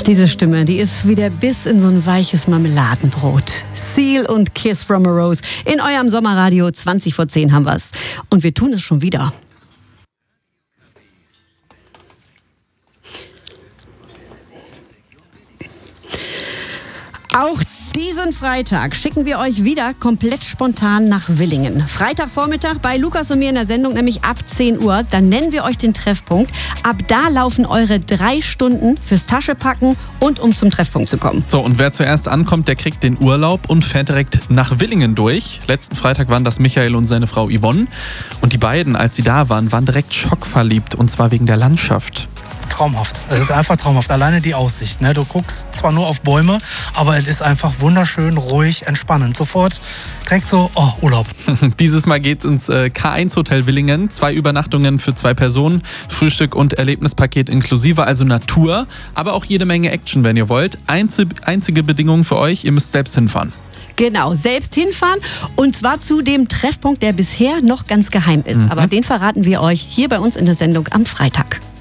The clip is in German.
Diese Stimme, die ist wie der Biss in so ein weiches Marmeladenbrot. Seal und Kiss from a Rose. In eurem Sommerradio 20 vor 10 haben wir's. Und wir tun es schon wieder. Auch diesen Freitag schicken wir euch wieder komplett spontan nach Willingen. Freitagvormittag bei Lukas und mir in der Sendung, nämlich ab 10 Uhr. Dann nennen wir euch den Treffpunkt. Ab da laufen eure 3 Stunden fürs Taschepacken und um zum Treffpunkt zu kommen. So, und wer zuerst ankommt, der kriegt den Urlaub und fährt direkt nach Willingen durch. Letzten Freitag waren das Michael und seine Frau Yvonne. Und die beiden, als sie da waren direkt schockverliebt. Und zwar wegen der Landschaft. Traumhaft. Es ist einfach traumhaft. Alleine die Aussicht. Ne? Du guckst zwar nur auf Bäume, aber es ist einfach wunderschön, ruhig, entspannend. Sofort direkt so, Urlaub. Dieses Mal geht ins K1 Hotel Willingen. 2 Übernachtungen für 2 Personen. Frühstück und Erlebnispaket inklusive, also Natur. Aber auch jede Menge Action, wenn ihr wollt. Einzige Bedingung für euch, ihr müsst selbst hinfahren. Genau, selbst hinfahren und zwar zu dem Treffpunkt, der bisher noch ganz geheim ist. Aber den verraten wir euch hier bei uns in der Sendung am Freitag.